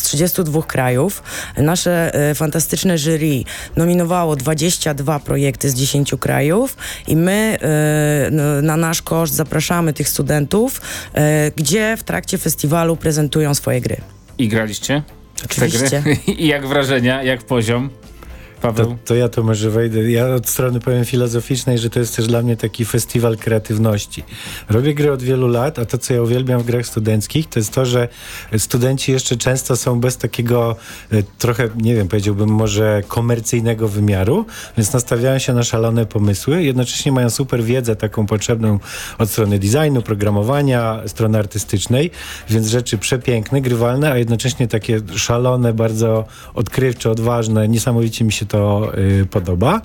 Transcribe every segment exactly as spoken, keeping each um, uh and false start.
trzydziestu dwóch krajów. Nasze e, fantastyczne jury nominowało dwadzieścia dwa projekty z dziesięciu krajów i my e, na nasz koszt zapraszamy tych studentów, e, gdzie w trakcie festiwalu prezentują swoje gry. I graliście? Oczywiście. I jak wrażenia, jak poziom? Paweł? To, to ja to może wejdę. Ja od strony powiem filozoficznej, że to jest też dla mnie taki festiwal kreatywności. Robię gry od wielu lat, a to, co ja uwielbiam w grach studenckich, to jest to, że studenci jeszcze często są bez takiego e, trochę, nie wiem, powiedziałbym może komercyjnego wymiaru, więc nastawiają się na szalone pomysły, jednocześnie mają super wiedzę taką potrzebną od strony designu, programowania, strony artystycznej, więc rzeczy przepiękne, grywalne, a jednocześnie takie szalone, bardzo odkrywcze, odważne, niesamowicie mi się to y, podoba.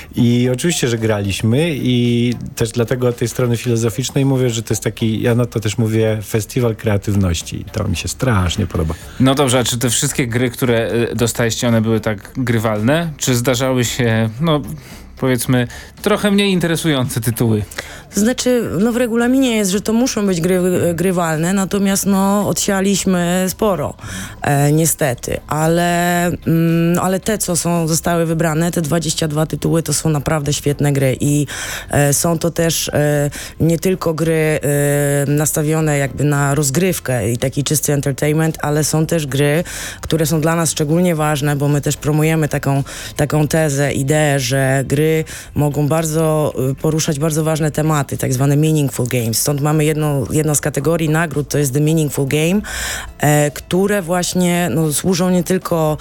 I oczywiście, że graliśmy i też dlatego od tej strony filozoficznej mówię, że to jest taki, ja na to też mówię, festiwal kreatywności. I to mi się strasznie podoba. No dobrze, a czy te wszystkie gry, które y, dostaliście, one były tak grywalne? Czy zdarzały się, no powiedzmy, trochę mniej interesujące tytuły? To znaczy, no w regulaminie jest, że to muszą być gry grywalne, natomiast no odsialiśmy sporo, e, niestety, ale, mm, ale te, co są, zostały wybrane, te dwadzieścia dwa tytuły, to są naprawdę świetne gry i e, są to też e, nie tylko gry e, nastawione jakby na rozgrywkę i taki czysty entertainment, ale są też gry, które są dla nas szczególnie ważne, bo my też promujemy taką, taką tezę, ideę, że gry mogą bardzo poruszać bardzo ważne tematy, tak zwane meaningful games. Stąd mamy jedną, jedną z kategorii nagród, to jest The Meaningful Game, e, które właśnie no, służą nie tylko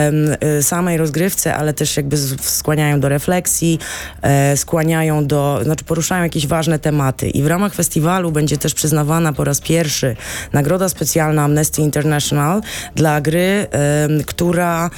e, samej rozgrywce, ale też jakby z, skłaniają do refleksji, e, skłaniają do, znaczy poruszają jakieś ważne tematy. I w ramach festiwalu będzie też przyznawana po raz pierwszy nagroda specjalna Amnesty International dla gry, e, która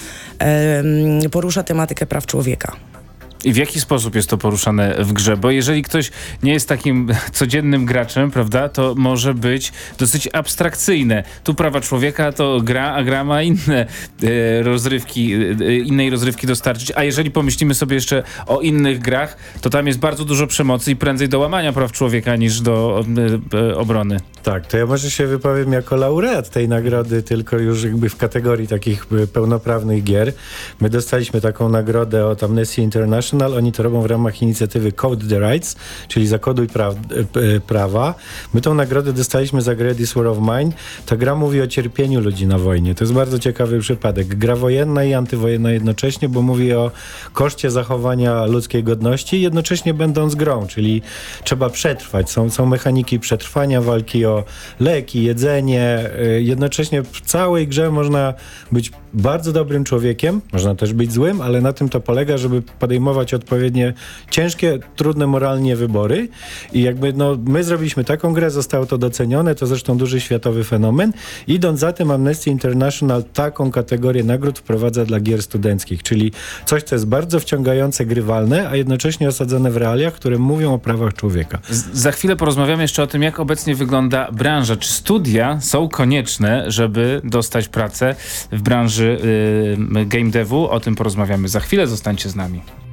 e, porusza tematykę praw człowieka. I w jaki sposób jest to poruszane w grze? Bo jeżeli ktoś nie jest takim codziennym graczem, prawda, to może być dosyć abstrakcyjne. Tu prawa człowieka to gra, a gra ma inne e, rozrywki, e, innej rozrywki dostarczyć. A jeżeli pomyślimy sobie jeszcze o innych grach, to tam jest bardzo dużo przemocy i prędzej do łamania praw człowieka niż do e, e, obrony. Tak, to ja może się wypowiem jako laureat tej nagrody, tylko już jakby w kategorii takich pełnoprawnych gier. My dostaliśmy taką nagrodę od Amnesty International. Oni to robią w ramach inicjatywy Code the Rights, czyli Zakoduj pra- prawa. My tą nagrodę dostaliśmy za grę This War of Mine. Ta gra mówi o cierpieniu ludzi na wojnie. To jest bardzo ciekawy przypadek. Gra wojenna i antywojenna jednocześnie, bo mówi o koszcie zachowania ludzkiej godności, jednocześnie będąc grą, czyli trzeba przetrwać. Są, są mechaniki przetrwania, walki o leki, jedzenie. Jednocześnie w całej grze można być bardzo dobrym człowiekiem, można też być złym, ale na tym to polega, żeby podejmować odpowiednie ciężkie, trudne moralnie wybory i jakby no my zrobiliśmy taką grę, zostało to docenione, to zresztą duży światowy fenomen. Idąc za tym Amnesty International taką kategorię nagród wprowadza dla gier studenckich, czyli coś, co jest bardzo wciągające, grywalne, a jednocześnie osadzone w realiach, które mówią o prawach człowieka. Z- za chwilę porozmawiamy jeszcze o tym, jak obecnie wygląda branża. Czy studia są konieczne, żeby dostać pracę w branży y, game devu? O tym porozmawiamy za chwilę. Zostańcie z nami.